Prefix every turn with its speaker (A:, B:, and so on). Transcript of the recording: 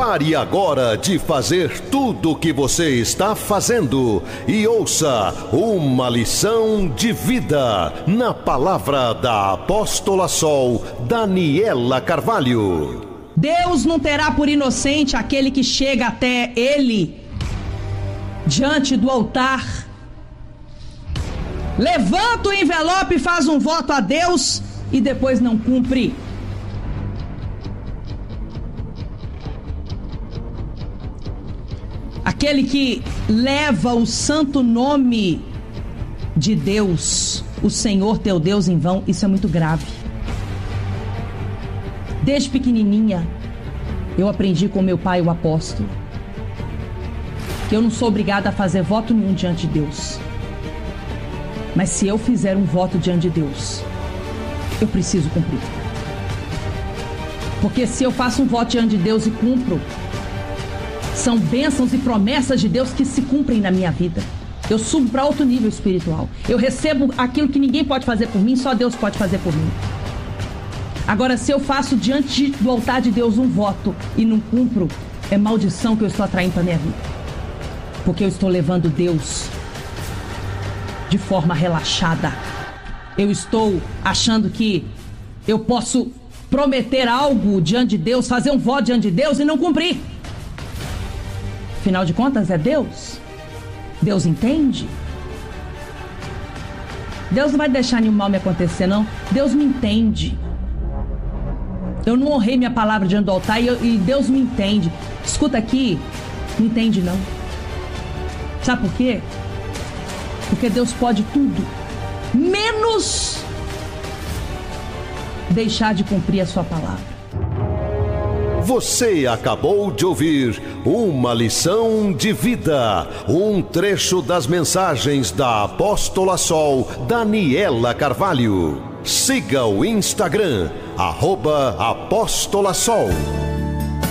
A: Pare agora de fazer tudo o que você está fazendo e ouça uma lição de vida na palavra da apóstola Sol Daniela Carvalho.
B: Deus não terá por inocente aquele que chega até Ele, diante do altar, levanta o envelope e faz um voto a Deus e depois não cumpre. Aquele que leva o santo nome de Deus, o Senhor teu Deus, em vão, isso é muito grave. Desde pequenininha, eu aprendi com meu pai, o apóstolo, que eu não sou obrigada a fazer voto nenhum diante de Deus. Mas se eu fizer um voto diante de Deus, eu preciso cumprir. Porque se eu faço um voto diante de Deus e cumpro, são bênçãos e promessas de Deus que se cumprem na minha vida. Eu subo para outro nível espiritual. Eu recebo aquilo que ninguém pode fazer por mim, só Deus pode fazer por mim. Agora, se eu faço diante do altar de Deus um voto e não cumpro, é maldição que eu estou atraindo para a minha vida. Porque eu estou levando Deus de forma relaxada. Eu estou achando que eu posso prometer algo diante de Deus, fazer um voto diante de Deus e não cumprir. Afinal de contas, é Deus. Deus entende. Deus não vai deixar nenhum mal me acontecer, não. Deus me entende. Eu não honrei minha palavra diante do altar e Deus me entende. Escuta aqui, não entende não. Sabe por quê? Porque Deus pode tudo, menos deixar de cumprir a sua palavra.
A: Você acabou de ouvir uma lição de vida, um trecho das mensagens da apóstola Sol Daniela Carvalho. Siga o Instagram, @Apóstola Sol.